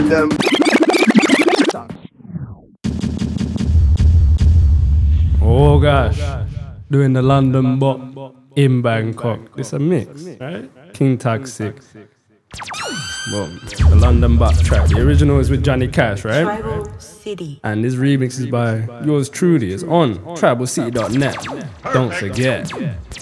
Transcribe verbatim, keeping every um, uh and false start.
Them. Oh gosh, doing the London Bop in Bangkok. It's a mix, right? King Toxic. Boom. The London Bop track. The original is with Johnny Cash, right? Tribal City. And this remix is by yours truly. It's on tribal city dot net. Don't forget.